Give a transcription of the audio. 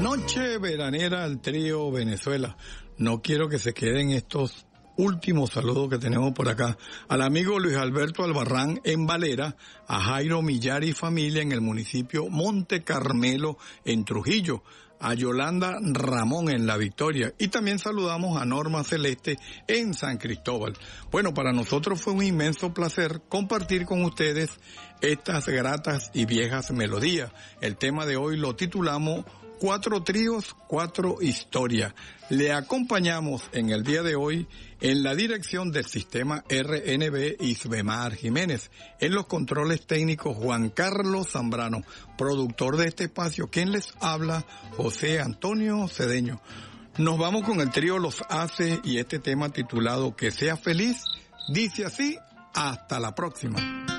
Noche veranera al trío Venezuela. No quiero que se queden estos últimos saludos que tenemos por acá. Al amigo Luis Alberto Albarrán en Valera, a Jairo Millar y familia en el municipio Monte Carmelo en Trujillo, a Yolanda Ramón en La Victoria y también saludamos a Norma Celeste en San Cristóbal. Bueno, para nosotros fue un inmenso placer compartir con ustedes estas gratas y viejas melodías. El tema de hoy lo titulamos 4 tríos, 4 historias. Le acompañamos en el día de hoy en la dirección del sistema RNB Isbemar Jiménez, en los controles técnicos Juan Carlos Zambrano, productor de este espacio, quien les habla José Antonio Cedeño. Nos vamos con el trío Los Hace y este tema titulado Que sea feliz, dice así, hasta la próxima.